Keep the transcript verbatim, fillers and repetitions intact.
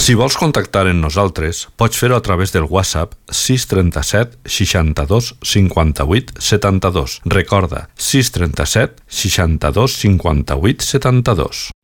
Si vols contactar amb nosaltres, pots fer-ho a través del WhatsApp sis trenta-set seixanta-dos cinquanta-vuit setanta-dos. Recorda, sis trenta-set seixanta-dos cinquanta-vuit setanta-dos.